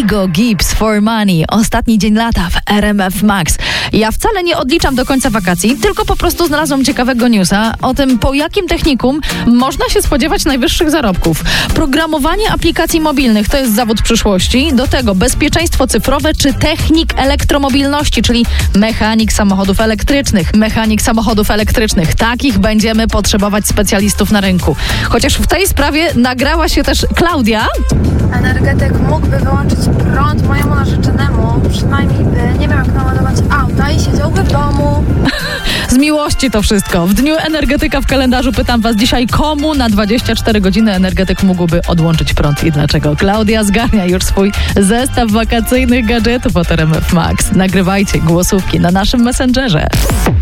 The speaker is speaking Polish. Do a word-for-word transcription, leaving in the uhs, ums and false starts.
Kygo Gibbs for Money. Ostatni dzień lata w R M F Max. Ja wcale nie odliczam do końca wakacji, tylko po prostu znalazłam ciekawego newsa o tym, po jakim technikum można się spodziewać najwyższych zarobków. Programowanie aplikacji mobilnych to jest zawód przyszłości. Do tego bezpieczeństwo cyfrowe czy technik elektromobilności, czyli mechanik samochodów elektrycznych. Mechanik samochodów elektrycznych. Takich będziemy potrzebować specjalistów na rynku. Chociaż w tej sprawie nagrała się też Klaudia. Energetyk mógłby wyłączyć prąd mojemu narzeczonemu, przynajmniej by nie miał jak naładować auta i siedziałby w domu. Z miłości to wszystko. W Dniu Energetyka w kalendarzu pytam was dzisiaj, komu na dwadzieścia cztery godziny energetyk mógłby odłączyć prąd i dlaczego. Klaudia zgarnia już swój zestaw wakacyjnych gadżetów od R M F Max. Nagrywajcie głosówki na naszym Messengerze.